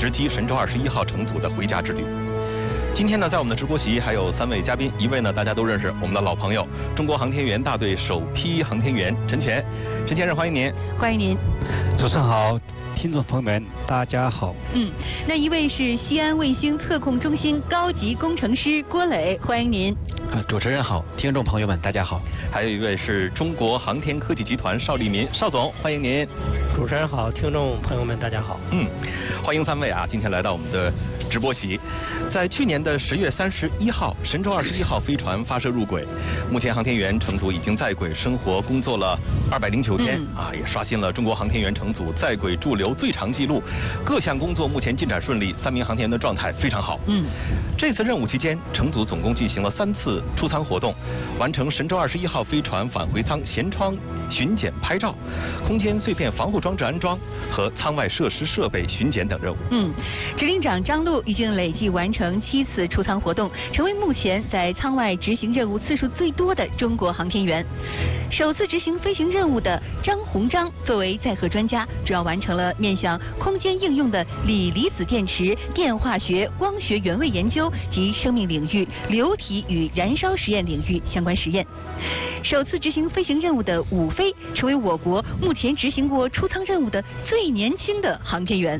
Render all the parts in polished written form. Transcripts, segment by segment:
直击神舟21号乘组的回家之旅。今天呢，在我们的直播席还有3位嘉宾，一位呢大家都认识，我们的老朋友，中国航天员大队首批航天员陈全先生，欢迎您。 欢迎您。 主持人好，听众朋友们大家好。 那一位是西安卫星测控中心高级工程师郭磊，欢迎您。 主持人好，听众朋友们大家好。 还有一位是中国航天科技集团邵立民邵总，欢迎您。 主持人好，听众朋友们大家好。 欢迎3位啊，今天来到我们的直播席。在去年的10月31号，神舟21号飞船发射入轨，目前航天员乘组已经在轨生活工作了209天也刷新了中国航天员乘组在轨驻留最长纪录。各项工作目前进展顺利，3名航天员的状态非常好。这次任务期间，乘组总共进行了3次出舱活动，完成神舟21号飞船返回舱舷窗巡检拍照、空间碎片防护装置安装和舱外设施设备巡检等任务。 指令长张璐已经累计完成7次出舱活动，成为目前在舱外执行任务次数最多的中国航天员。首次执行飞行任务的张鸿章作为载荷专家，主要完成了面向空间应用的锂离子电池、电化学、光学原位研究及生命领域、流体与燃烧实验领域相关实验。首次执行飞行任务的伍飞成为我国目前执行过出舱任务的最年轻的航天员。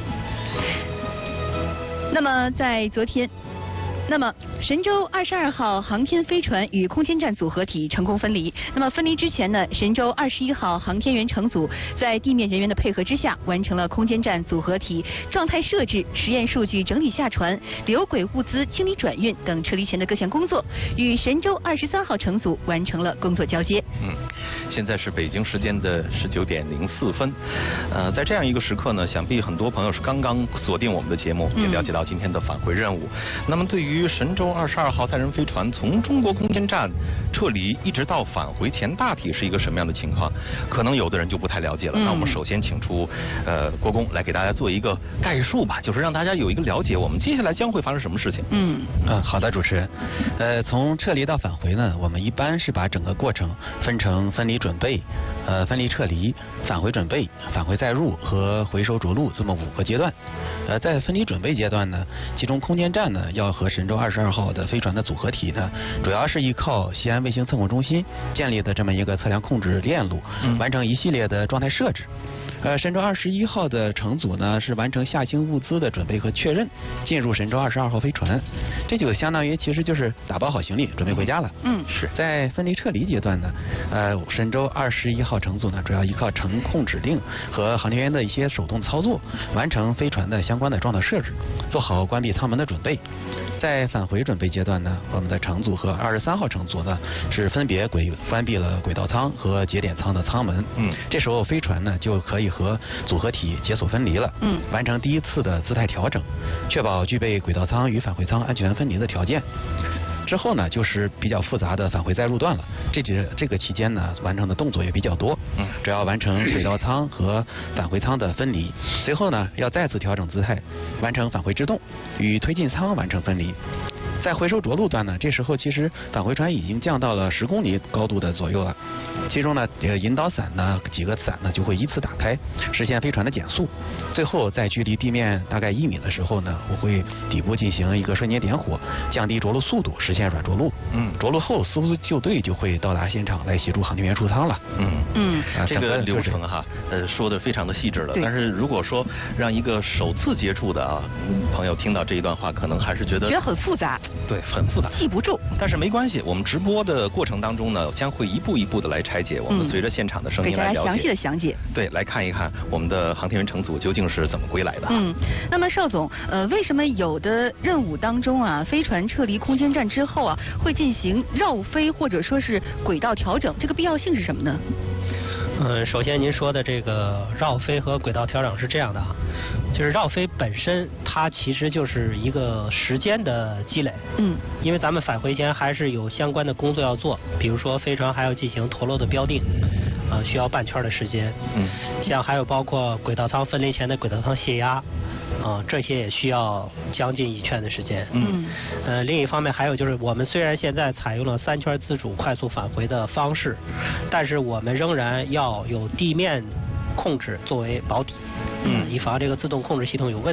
那么在昨天，神舟22号航天飞船与空间站组合体成功分离。那么分离之前呢，神舟21号航天员乘组在地面人员的配合之下，完成了空间站组合体状态设置、实验数据整理下传、留轨物资清理转运等撤离前的各项工作，与神舟23号乘组完成了工作交接。 现在是北京时间的19点04分。在这样一个时刻呢，想必很多朋友是刚刚锁定我们的节目，也了解到今天的返回任务。那么对于神舟22号载人飞船从中国空间站撤离一直到返回前，大体是一个什么样的情况？可能有的人就不太了解了。那我们首先请出郭工来给大家做一个概述吧，就是让大家有一个了解，我们接下来将会发生什么事情。 好的，主持人。从撤离到返回呢，我们一般是把整个过程分成分离准备、分离撤离、返回准备、返回载入和回收着陆这么5个阶段。在分离准备阶段呢，其中空间站呢要和神舟22号的飞船的组合体呢，主要是依靠西安卫星测控中心建立的这么一个测量控制链路，完成一系列的状态设置。神舟21号的乘组呢是完成下行物资的准备和确认，进入神舟22号飞船，这就相当于其实就是打包好行李准备回家了。 是在分离撤离阶段呢，神舟21号乘组呢主要依靠程控指令和航天员的一些手动操作，完成飞船的相关的状态设置，做好关闭舱门的准备。在返回准备阶段呢，我们的乘组和23号乘组呢是分别关闭了轨道舱和节点舱的舱门。这时候飞船呢就可以和组合体解锁分离了。完成第一次的姿态调整，确保具备轨道舱与返回舱安全分离的条件。之后呢，就是比较复杂的返回载入段了。这个期间呢，完成的动作也比较多。主要完成轨道舱和返回舱的分离，随后呢，要再次调整姿态，完成返回制动，与推进舱完成分离。在回收着陆段呢，这时候其实返回船已经降到了10公里高度的左右了。其中呢，引导伞呢几个伞呢就会依次打开，实现飞船的减速。最后在距离地面大概1米的时候呢，我会底部进行一个瞬间点火，降低着陆速度，实现软着陆。着陆后，司服救队就会到达现场来协助航天员出舱了。 这个流程说的非常的细致了。但是如果说让一个首次接触的朋友听到这一段话，可能还是觉得很复杂。 对，很复杂， 记不住。 但是没关系，我们直播的过程当中呢，将会一步一步的来拆解。我们随着现场的声音来了解， 给大家详细的详解。 对，来看一看我们的航天员乘组究竟是怎么归来的。 那么邵总，为什么有的任务当中飞船撤离空间站之后会进行绕飞或者说是轨道调整？这个必要性是什么呢？ 首先您说的这个绕飞和轨道调整是这样的就是绕飞本身它其实就是一个时间的积累。因为咱们返回前还是有相关的工作要做，比如说飞船还要进行陀螺的标定，需要半圈的时间。像还有包括轨道舱分离前的轨道舱泄压。这些也需要将近1圈的时间。另一方面还有就是我们虽然现在采用了3圈自主快速返回的方式，但是我们仍然要有地面控制作为保底，以防这个自动控制系统有问题。